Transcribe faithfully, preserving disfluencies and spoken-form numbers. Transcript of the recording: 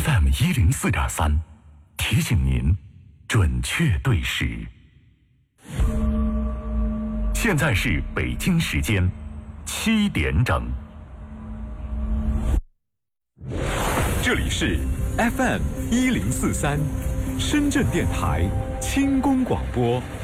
F M 一零四点三，提醒您准确对时。现在是北京时间七点整。 这里是 F M 一零四三，深圳电台轻功广播。